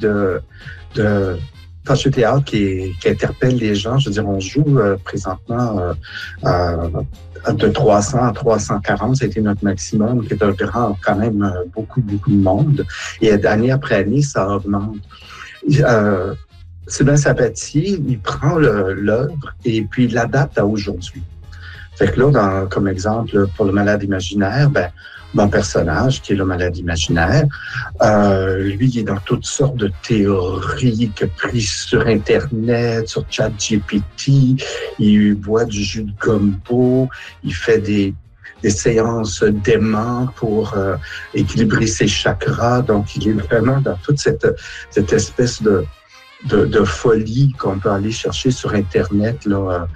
de tâche de théâtre qui interpelle les gens. Je veux dire, on joue présentement de 300 à 340, c'était notre maximum, qui est un grand, quand même, beaucoup de monde. Et année après année, ça augmente. Sylvain Sabatier, il prend l'œuvre et puis il l'adapte à aujourd'hui. Fait que là, comme exemple, pour le malade imaginaire, mon personnage, qui est le malade imaginaire, lui, il est dans toutes sortes de théories qu'il a prises sur Internet, sur ChatGPT. Il boit du jus de gombo, il fait des séances d'aimants pour équilibrer ses chakras. Donc, il est vraiment dans toute cette espèce de folie qu'on peut aller chercher sur Internet, là.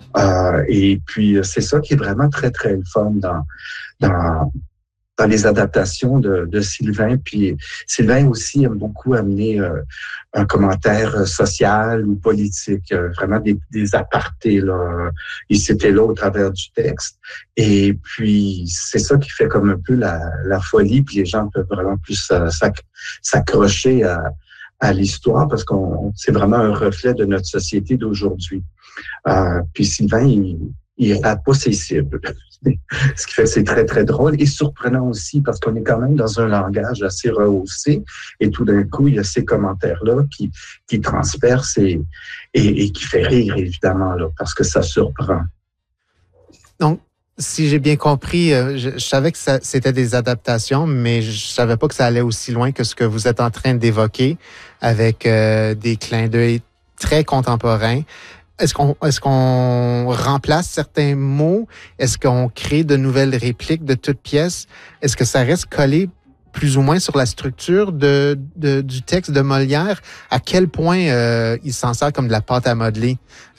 Et puis, c'est ça qui est vraiment très, très le fun dans les adaptations de Sylvain. Puis Sylvain aussi aime beaucoup amener un commentaire social ou politique, vraiment des apartés, là. Il s'était là au travers du texte. Et puis, c'est ça qui fait comme un peu la folie, puis les gens peuvent vraiment plus s'accrocher à l'histoire parce c'est vraiment un reflet de notre société d'aujourd'hui. Puis Sylvain, il rate pas ses cibles. Ce qui fait que c'est très, très drôle et surprenant aussi parce qu'on est quand même dans un langage assez rehaussé et tout d'un coup, il y a ces commentaires-là qui transpercent et qui fait rire, évidemment, là, parce que ça surprend. Donc, si j'ai bien compris, je savais que c'était des adaptations, mais je savais pas que ça allait aussi loin que ce que vous êtes en train d'évoquer avec des clins d'œil très contemporains. Est-ce qu'on remplace certains mots? Est-ce qu'on crée de nouvelles répliques de toutes pièces? Est-ce que ça reste collé plus ou moins sur la structure du texte de Molière? À quel point il s'en sert comme de la pâte à modeler,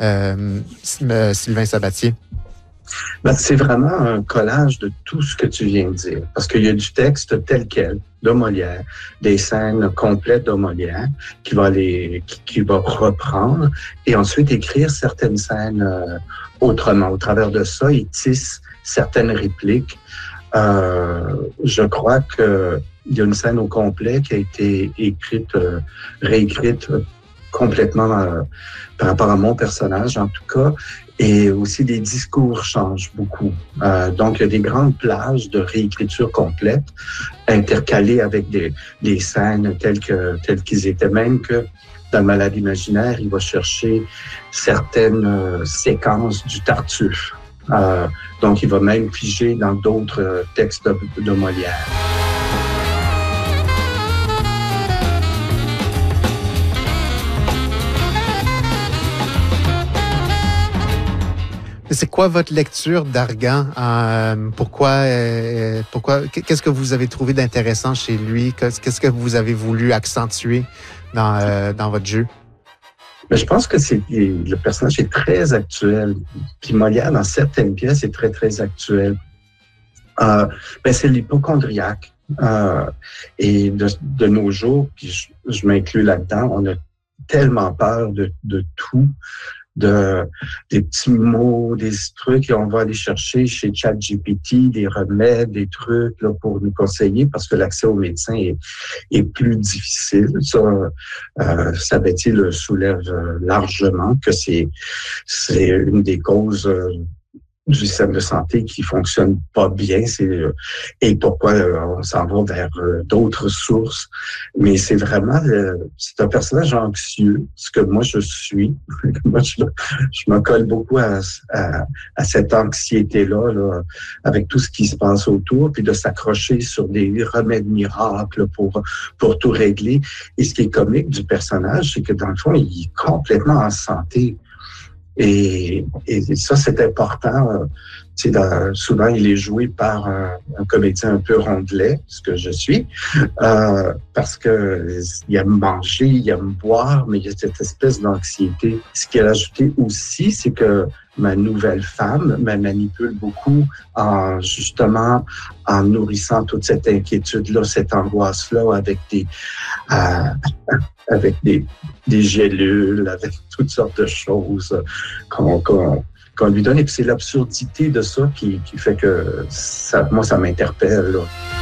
Sylvain Sabatier? C'est vraiment un collage de tout ce que tu viens de dire. Parce qu'il y a du texte tel quel de Molière, des scènes complètes de Molière qui va reprendre et ensuite écrire certaines scènes autrement. Au travers de ça, il tisse certaines répliques. Je crois qu'il y a une scène au complet qui a été réécrite complètement par rapport à mon personnage, en tout cas. Et aussi, les discours changent beaucoup. Donc, il y a des grandes plages de réécriture complète, intercalées avec des scènes telles qu'ils étaient. Même que dans le malade imaginaire, il va chercher certaines séquences du Tartuffe. Donc, il va même piger dans d'autres textes de Molière. C'est quoi votre lecture d'Argan? Pourquoi qu'est-ce que vous avez trouvé d'intéressant chez lui? Qu'est-ce que vous avez voulu accentuer dans votre jeu? Mais je pense que le personnage est très actuel. Puis Molière, dans certaines pièces, est très, très actuel. C'est l'hypocondriaque. Et de nos jours, puis je m'inclus là-dedans, on a tellement peur de tout. Des petits mots, des trucs, et on va aller chercher chez ChatGPT des remèdes, des trucs là, pour nous conseiller parce que l'accès aux médecins est plus difficile. Ça, Sabatier le soulève largement que c'est une des causes du système de santé qui fonctionne pas bien. Et pourquoi on s'en va vers d'autres sources. Mais c'est vraiment c'est un personnage anxieux, ce que moi je suis. Moi, je me colle beaucoup à cette anxiété-là, là, avec tout ce qui se passe autour, puis de s'accrocher sur des remèdes miracles pour tout régler. Et ce qui est comique du personnage, c'est que dans le fond, il est complètement en santé. Et ça, c'est important. Souvent, il est joué par un comédien un peu rondelet, ce que je suis, parce que il aime manger, il aime boire, mais il y a cette espèce d'anxiété. Ce qu'il a ajouté aussi, c'est que ma nouvelle femme me manipule beaucoup en nourrissant toute cette inquiétude-là, cette angoisse-là avec des gélules, avec toutes sortes de choses qu'on lui donne. Et puis c'est l'absurdité de ça qui fait que moi, ça m'interpelle, là.